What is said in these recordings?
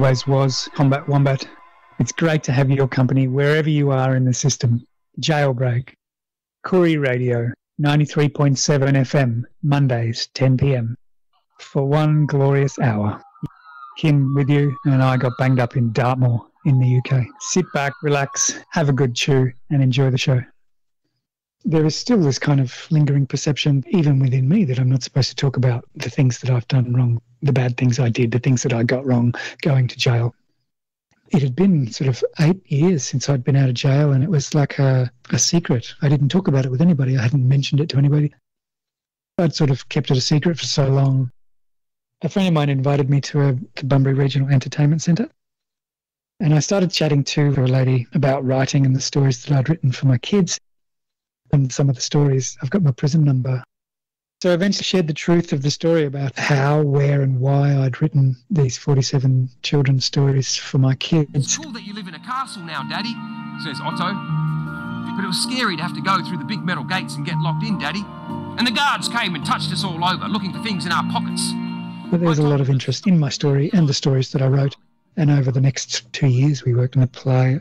always was Combat Wombat. It's great to have your company wherever you are in the system. Jailbreak, Koori Radio, 93.7 FM, Mondays, 10 p.m. for one glorious hour. Kim with you, and I got banged up in Dartmoor in the UK. Sit back, relax, have a good chew, and enjoy the show. There is still this kind of lingering perception, even within me, that I'm not supposed to talk about the things that I've done wrong, the bad things I did, the things that I got wrong, going to jail. It had been sort of 8 years since I'd been out of jail, and it was like a secret. I didn't talk about it with anybody. I hadn't mentioned it to anybody. I'd sort of kept it a secret for so long. A friend of mine invited me to the Bunbury Regional Entertainment Centre, and I started chatting to a lady about writing and the stories that I'd written for my kids. And some of the stories, I've got my prison number. So I eventually shared the truth of the story about how, where and why I'd written these 47 children's stories for my kids. It's cool that you live in a castle now, Daddy, says Otto. But it was scary to have to go through the big metal gates and get locked in, Daddy. And the guards came and touched us all over, looking for things in our pockets. But there was a lot of interest in my story and the stories that I wrote. And over the next 2 years, we worked on a play.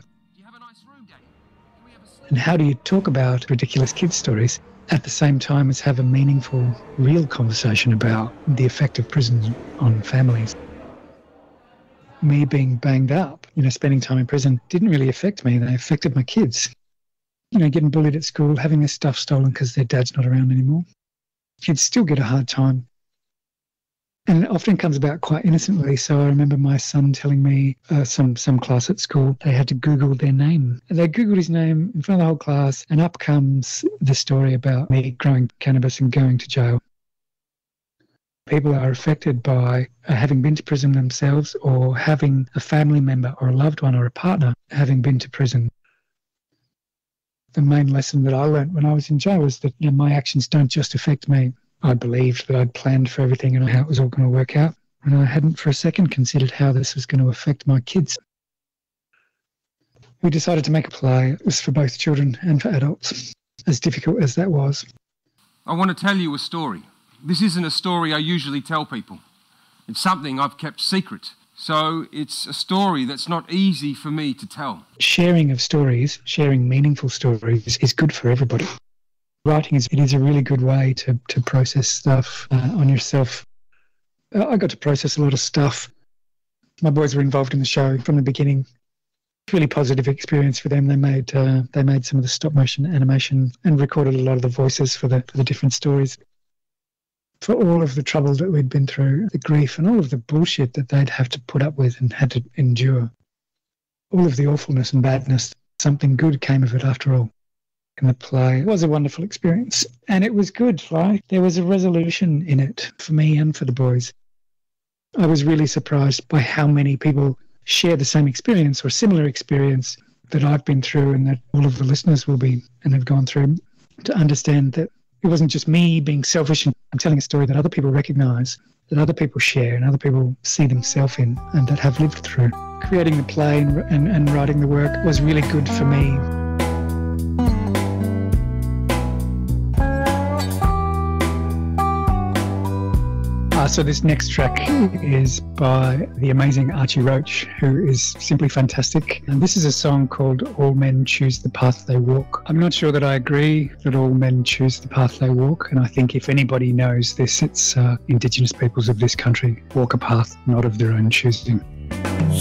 And how do you talk about ridiculous kids' stories at the same time as have a meaningful, real conversation about the effect of prison on families? Me being banged up, spending time in prison didn't really affect me. They affected my kids. Getting bullied at school, having their stuff stolen because their dad's not around anymore. Kids still get a hard time. And it often comes about quite innocently. So I remember my son telling me some class at school, they had to Google their name. They Googled his name in front of the whole class, and up comes the story about me growing cannabis and going to jail. People are affected by having been to prison themselves, or having a family member or a loved one or a partner having been to prison. The main lesson that I learned when I was in jail was that my actions don't just affect me. I believed that I'd planned for everything and how it was all going to work out. And I hadn't for a second considered how this was going to affect my kids. We decided to make a play. It was for both children and for adults, as difficult as that was. I want to tell you a story. This isn't a story I usually tell people. It's something I've kept secret. So it's a story that's not easy for me to tell. Sharing of stories, sharing meaningful stories, is good for everybody. Writing is a really good way to process stuff on yourself. I got to process a lot of stuff. My boys were involved in the show from the beginning. Really positive experience for them. They made some of the stop motion animation and recorded a lot of the voices for the different stories. For all of the trouble that we'd been through, the grief and all of the bullshit that they'd have to put up with and had to endure, all of the awfulness and badness, something good came of it after all. In the play, it was a wonderful experience, and it was good, right? There was a resolution in it for me and for the boys. I was really surprised by how many people share the same experience or similar experience that I've been through, and that all of the listeners will be and have gone through, to understand that it wasn't just me being selfish and telling a story that other people recognise, that other people share and other people see themselves in and that have lived through. Creating the play and writing the work was really good for me. So this next track is by the amazing Archie Roach, who is simply fantastic. And this is a song called All Men Choose the Path They Walk. I'm not sure that I agree that all men choose the path they walk. And I think if anybody knows this, it's Indigenous peoples of this country walk a path not of their own choosing.